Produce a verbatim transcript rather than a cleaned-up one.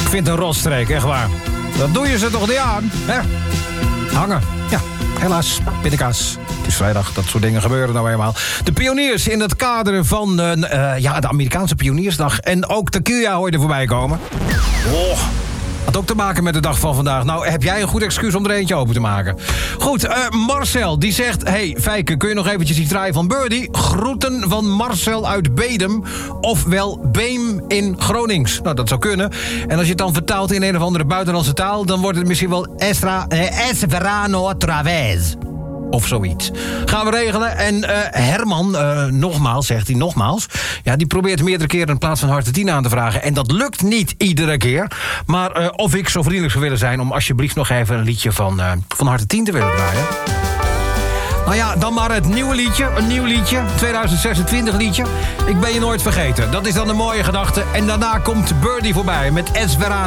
Ik vind het een rotstreek, echt waar. Dat doe je ze toch niet aan, hè? Hangen, ja, helaas, pindakaas. Het is vrijdag, dat soort dingen gebeuren nou eenmaal. De pioniers in het kader van uh, uh, ja, de Amerikaanse Pioniersdag. En ook tequila hoor je er voorbij komen. Oh, had ook te maken met de dag van vandaag. Nou, heb jij een goed excuus om er eentje open te maken? Goed, uh, Marcel, die zegt... Hey, Fijke, kun je nog eventjes die draai van Birdie? Groeten van Marcel uit Bedum. Ofwel Beem in Gronings. Nou, dat zou kunnen. En als je het dan vertaalt in een of andere buitenlandse taal... dan wordt het misschien wel Estra... Eh, es verano otra vez. Of zoiets. Gaan we regelen. En uh, Herman, uh, nogmaals, zegt hij nogmaals... ja, die probeert meerdere keren in plaats van Harte tien aan te vragen. En dat lukt niet iedere keer. Maar uh, of ik zo vriendelijk zou willen zijn... om alsjeblieft nog even een liedje van, uh, van Harte tien te willen draaien. Nou ja, dan maar het nieuwe liedje. Een nieuw liedje. tweeduizend zesentwintig liedje. Ik ben je nooit vergeten. Dat is dan een mooie gedachte. En daarna komt Birdie voorbij met Es Verano.